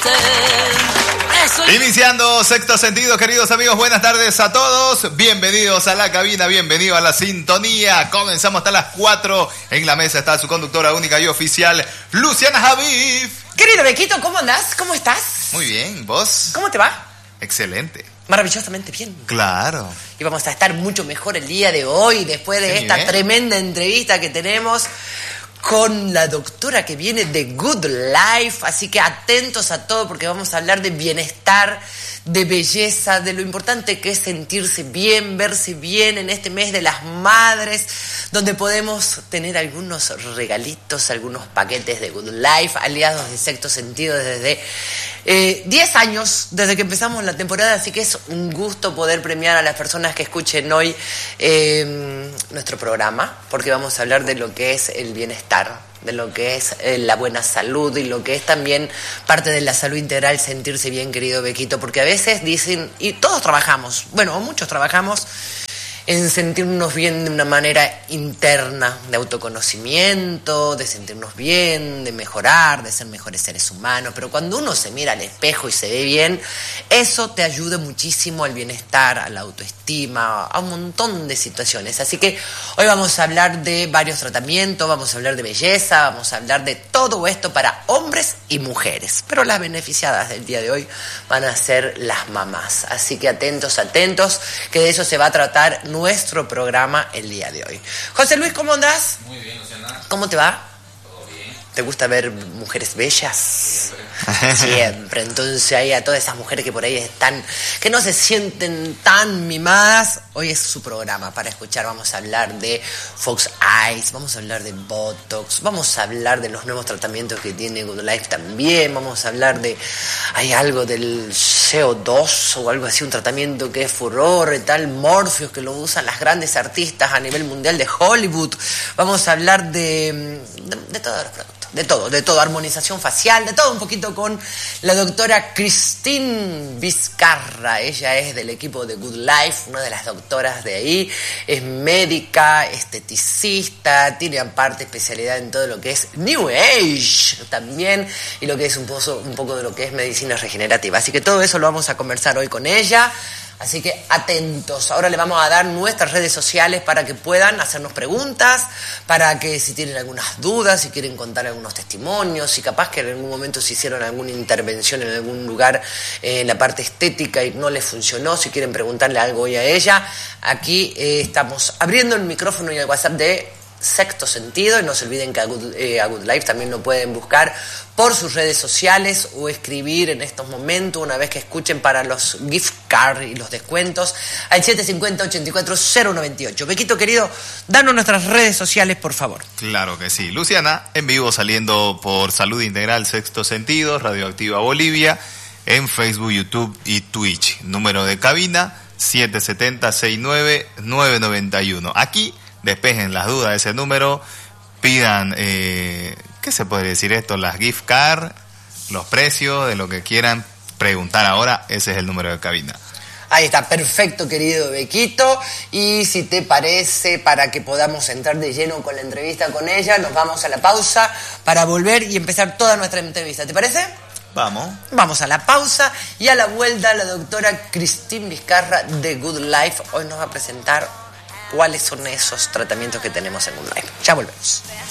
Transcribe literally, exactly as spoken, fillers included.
Iniciando Sexto Sentido, queridos amigos, buenas tardes a todos. Bienvenidos a la cabina, bienvenidos a la sintonía. Comenzamos hasta las cuatro. En la mesa está su conductora única y oficial, Luciana Javid. Querido Bequito, ¿cómo andás? ¿Cómo estás? Muy bien, ¿vos? ¿Cómo te va? Excelente. Maravillosamente bien. Claro. Y vamos a estar mucho mejor el día de hoy, después de Qué esta bien. tremenda entrevista que tenemos con la doctora que viene de Good Life. Así que atentos a todo porque vamos a hablar de bienestar, de belleza, de lo importante que es sentirse bien, verse bien en este mes de las madres, donde podemos tener algunos regalitos, algunos paquetes de Good Life, aliados de Sexto Sentido desde eh, diez años, desde que empezamos la temporada, así que es un gusto poder premiar a las personas que escuchen hoy eh, nuestro programa, porque vamos a hablar de lo que es el bienestar, de lo que es eh, la buena salud y lo que es también parte de la salud integral, sentirse bien, querido Bequito, porque a veces dicen, y todos trabajamos, bueno, muchos trabajamos en sentirnos bien de una manera interna, de autoconocimiento, de sentirnos bien, de mejorar, de ser mejores seres humanos, pero cuando uno se mira al espejo y se ve bien, eso te ayuda muchísimo al bienestar, a la autoestima, a un montón de situaciones. Así que hoy vamos a hablar de varios tratamientos, vamos a hablar de belleza, vamos a hablar de todo esto para hombres y mujeres, pero las beneficiadas del día de hoy van a ser las mamás. Así que atentos, atentos, que de eso se va a tratar nuestro programa el día de hoy. José Luis, ¿cómo andás? Muy bien, Luciana. ¿Cómo te va? Todo bien. ¿Te gusta ver mujeres bellas? Siempre. Siempre. Entonces ahí a todas esas mujeres que por ahí están, que no se sienten tan mimadas, hoy es su programa para escuchar. Vamos a hablar de Fox Eyes, vamos a hablar de Botox, vamos a hablar de los nuevos tratamientos que tiene Good Life también, vamos a hablar de, hay algo del C O dos o algo así, un tratamiento que es furor, tal Morpheus, que lo usan las grandes artistas a nivel mundial de Hollywood. Vamos a hablar de, de, de todos los productos. De todo, de todo, armonización facial, de todo un poquito con la doctora Christine Vizcarra. Ella es del equipo de Good Life, una de las doctoras de ahí, es médica, esteticista, tiene aparte especialidad en todo lo que es New Age también, y lo que es un poco, un poco de lo que es medicina regenerativa. Así que todo eso lo vamos a conversar hoy con ella. Así que atentos. Ahora le vamos a dar nuestras redes sociales para que puedan hacernos preguntas, para que si tienen algunas dudas, si quieren contar algunos testimonios, si capaz que en algún momento se hicieron alguna intervención en algún lugar eh, en la parte estética y no les funcionó, si quieren preguntarle algo hoy a ella, aquí eh, estamos abriendo el micrófono y el WhatsApp de Sexto Sentido, y no se olviden que a Good, eh, a Good Life también lo pueden buscar por sus redes sociales o escribir en estos momentos una vez que escuchen para los gift cards y los descuentos al siete cinco cero, ocho cuatro cero nueve ocho. Bequito querido, danos nuestras redes sociales, por favor. Claro que sí. Luciana, en vivo saliendo por Salud Integral Sexto Sentido, Radioactiva Bolivia, en Facebook, YouTube y Twitch. Número de cabina siete siete cero, seis nueve nueve nueve uno. Aquí despejen las dudas de ese número, pidan, eh, ¿qué se puede decir esto? Las gift cards, los precios de lo que quieran preguntar ahora, ese es el número de cabina. Ahí está, perfecto, querido Bequito. Y si te parece, para que podamos entrar de lleno con la entrevista con ella, nos vamos a la pausa para volver y empezar toda nuestra entrevista. ¿Te parece? Vamos. Vamos a la pausa y a la vuelta la doctora Christine Vizcarra de Good Life hoy nos va a presentar cuáles son esos tratamientos que tenemos en Good Life. Ya volvemos.